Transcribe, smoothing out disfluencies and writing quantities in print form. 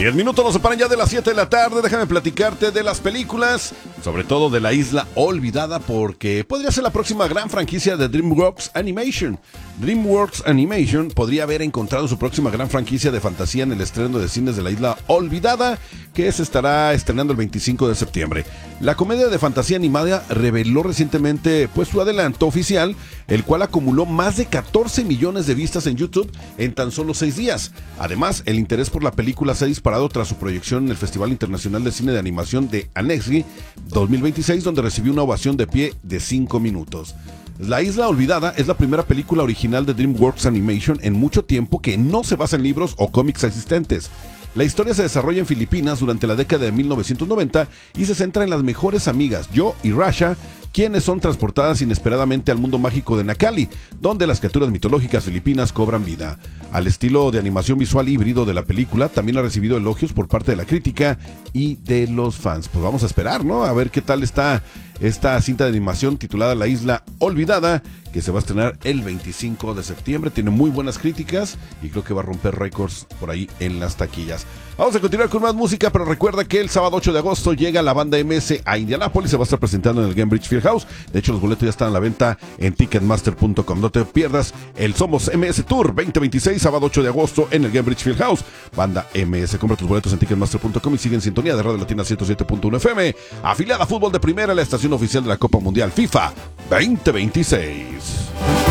10 minutos nos separan ya de las 7 de la tarde. Déjame platicarte de las películas, sobre todo de La Isla Olvidada, porque podría ser la próxima gran franquicia de DreamWorks Animation. DreamWorks Animation podría haber encontrado su próxima gran franquicia de fantasía en el estreno de cines de La Isla Olvidada, que se estará estrenando el 25 de septiembre. La comedia de fantasía animada reveló recientemente su adelanto oficial, el cual acumuló más de 14 millones de vistas en YouTube en tan solo 6 días. Además, el interés por la película se ha disparado tras su proyección en el Festival Internacional de Cine de Animación de Annecy 2026, donde recibió una ovación de pie de 5 minutos. La Isla Olvidada es la primera película original de DreamWorks Animation en mucho tiempo que no se basa en libros o cómics existentes. La historia se desarrolla en Filipinas durante la década de 1990 y se centra en las mejores amigas, Jo y Rasha, quienes son transportadas inesperadamente al mundo mágico de Nakali, donde las criaturas mitológicas filipinas cobran vida. Al estilo de animación visual híbrido de la película, también ha recibido elogios por parte de la crítica y de los fans. Pues vamos a esperar, ¿no? A ver qué tal está esta cinta de animación titulada La Isla Olvidada, que se va a estrenar el 25 de septiembre. Tiene muy buenas críticas y creo que va a romper récords por ahí en las taquillas. Vamos a continuar con más música, pero recuerda que el sábado 8 de agosto llega la banda MS a Indianápolis. Se va a estar presentando en el Gainbridge Fieldhouse. De hecho, los boletos ya están a la venta en Ticketmaster.com. No te pierdas el Somos MS Tour 2026, sábado 8 de agosto en el Gainbridge Fieldhouse. Banda MS. Compra tus boletos en Ticketmaster.com y sigue en sintonía de Radio Latina 107.1 FM. Afiliada a Fútbol de Primera, la estación oficial de la Copa Mundial FIFA 2026.